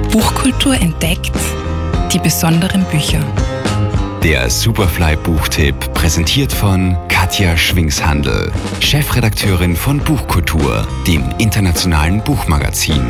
Buchkultur entdeckt, die besonderen Bücher. Der Superfly-Buchtipp, präsentiert von Katja Schwingshandl, Chefredakteurin von Buchkultur, dem internationalen Buchmagazin.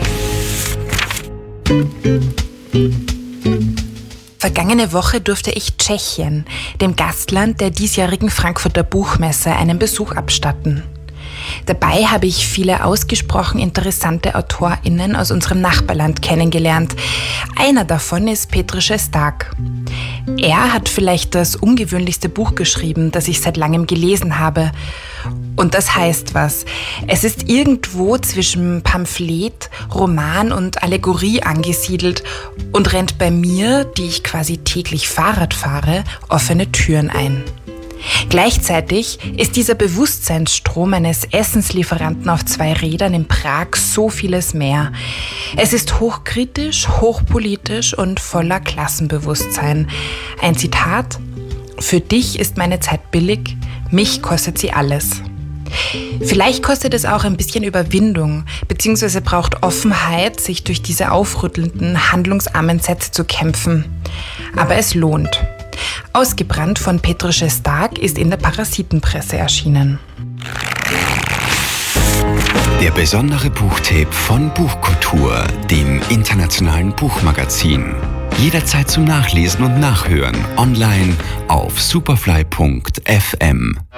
Vergangene Woche durfte ich Tschechien, dem Gastland der diesjährigen Frankfurter Buchmesse, einen Besuch abstatten. Dabei habe ich viele ausgesprochen interessante AutorInnen aus unserem Nachbarland kennengelernt. Einer davon ist Petr Šesták. Er hat vielleicht das ungewöhnlichste Buch geschrieben, das ich seit langem gelesen habe. Und das heißt was. Es ist irgendwo zwischen Pamphlet, Roman und Allegorie angesiedelt und rennt bei mir, die ich quasi täglich Fahrrad fahre, offene Türen ein. Gleichzeitig ist dieser Bewusstseinsstrom eines Essenslieferanten auf 2 Rädern in Prag so vieles mehr. Es ist hochkritisch, hochpolitisch und voller Klassenbewusstsein. Ein Zitat: „Für dich ist meine Zeit billig, mich kostet sie alles." Vielleicht kostet es auch ein bisschen Überwindung, beziehungsweise braucht Offenheit, sich durch diese aufrüttelnden, handlungsarmen Sätze zu kämpfen. Aber es lohnt. Ausgebrannt von Petr Šesták ist in der Parasitenpresse erschienen. Der besondere Buchtipp von Buchkultur, dem internationalen Buchmagazin. Jederzeit zum Nachlesen und Nachhören online auf superfly.fm.